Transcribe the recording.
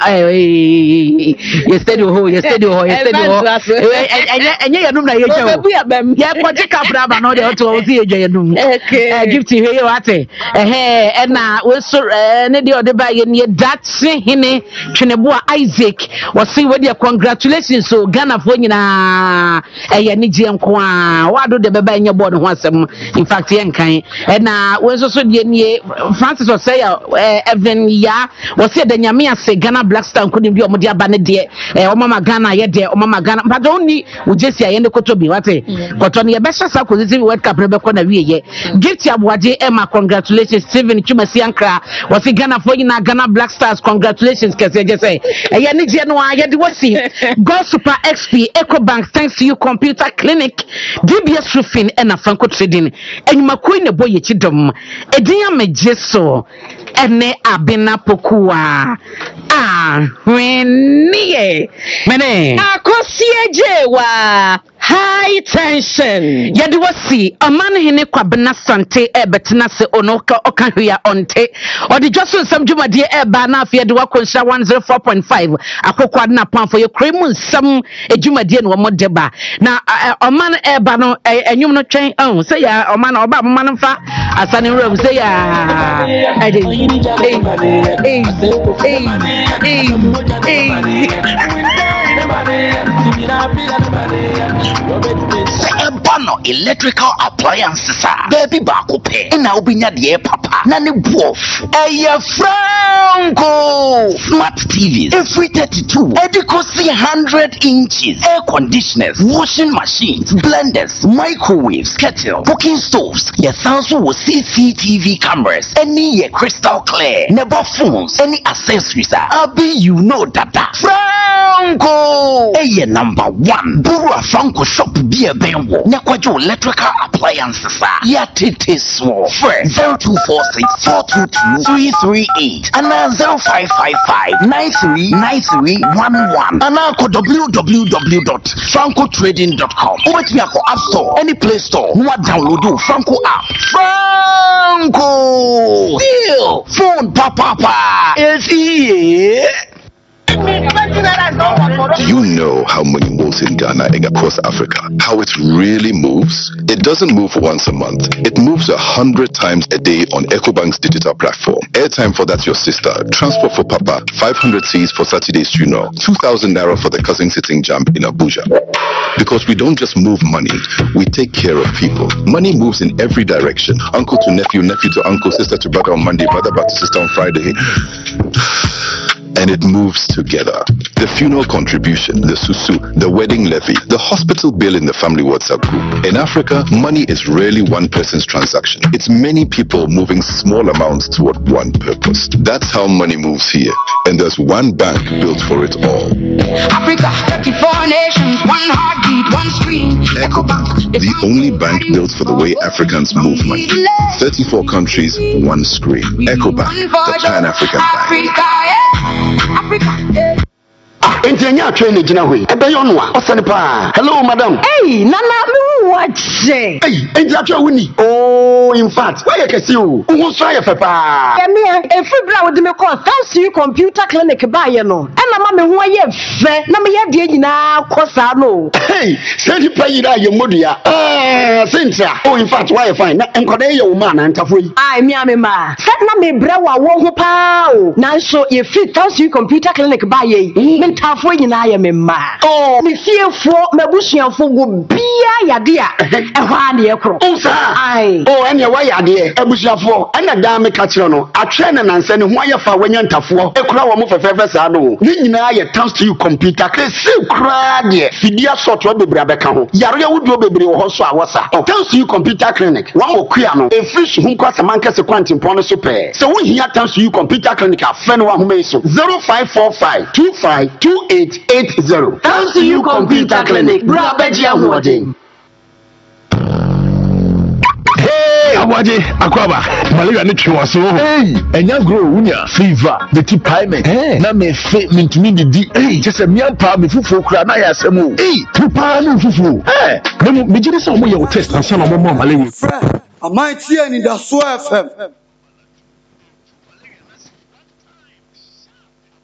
yesterday ho and you know ye kwaje kafra ba no de o to ye dwanum gift here what na we so ne de o de ba ye ne dachi hene Twenebo Isaac was say we dey congratulations so Ghana fo nyina ye ne je nko a wa do de beba nye board ho asem in fact ye nkan na we so de ne Francis was say Evan ya was say the nyame ase Ghana Black Star nkodim bi o mo de aba ne de o mama Ghana ye de o mama Ghana but only we just ya ye ne koto bi what koto ne ye be shasa positive World Cup be ko na wie ye gift abuaje Emma congratulations Steven Chumasi Ankra was say Ghana fo nyina Ghana Black Stars congratulations kese je say ye ne je no a ye de wasi Go Super XP EcoBank thanks to you computer clinic DBS roofing and Franco trading enyuma koi ne boy chidom edin amejeso ene abena pokua hwenie mene akosiejewa high tension yede wasi aman hene kwabena sante betena se onoka okahwea onte odi joso nsam dwumadie eba na afia de wakonsha 104.5 akokwa na pamfo ye kremu nsam edwumadie no modeba na aman eba no enyum no twen say ya aman oba aman no fa asane room say ya Ebano electrical appliances baby baako pe na obinya de papa na ne buof Franco smart TVs every 32 edicosi 100 inches air conditioners washing machines blenders microwaves kettle cooking stoves your Samsung with CCTV cameras any crystal clear never phones any accessories abi you know that Franco number 1 Buru Franco shop be a benwo nekwajo electrical appliances ya tete small first 0246422338 and 0555939311 and now www.francotrading.com over me App Store any Play Store no download Franco app Franco feel phone papa is here. Do you know how money moves in Ghana and across Africa? How it really moves? It doesn't move once a month. It moves 100 times a day on EcoBank's digital platform. Airtime for that's your sister. Transport for Papa. 500 Cs for Saturday's funeral. 2,000 Naira for the cousin sitting jump in Abuja. Because we don't just move money, we take care of people. Money moves in every direction. Uncle to nephew, nephew to uncle, sister to brother on Monday, brother back to sister on Friday. And it moves together. The funeral contribution, the susu, the wedding levy, the hospital bill in the family WhatsApp group. In Africa, money is rarely one person's transaction. It's many people moving small amounts toward one purpose. That's how money moves here. And there's one bank built for it all. Africa, 34 nations, one heartbeat, one screen. EcoBank, the only bank built for the way Africans move money. 34 countries, one screen. EcoBank, the Pan-African Bank. Engineer training jina hui. Ebe yonwa. Osani pa. Hello madam. Hey, nana me watch. Hey, engineer wuni. Oh, in fact, why you can see you? Who try your papa? Me e free bra with me call thanks to you computer clinic ba ye no. Na ma me ho ye fe. Na me ye de nyina kosa no. Hey, say you play that your modua. Cynthia. Oh, in fact, why you fine? Na enkode ye wo man antafoi. Ai me amema. Set na me bra wa wo ho pa o. Na so ye free thanks to you computer clinic ba ye. Me ntafoi nyina ye me ma. Oh, me fiefo mabusuafo go bia yade a. Ehwa na ye kro. Ai. Oh, anya why yade abusuafo. Ana da me ka kire no. Atwe na nanse ne ho ayefa wanya ntafo. Ekura wo mo fefefe sa no. Ni nyina ye thanks to you computer. Kese kura de. Fidia software bebra beka ho. Yare wudu bebre wo ho so awosa. Thanks to you computer clinic. Wa okua no. E fish hu kwasa mankese kwanti mpon so pe. So wo hia thanks to you computer clinic afa no wa ho me so. 0545252880. Thanks to you computer clinic. Bra beji ahoden. Hey, Awaje, Akwaba, malaria ni chiwaso. Hey, enya grow unya fever, the tip payment. Na me fe mintimi di. Hey, just a mian pa me fufu kura na ya semu. Hey, tupa na fufu. Hey, me jide so mo ye test ansa na mo malaria. Am I tie ni da so FM.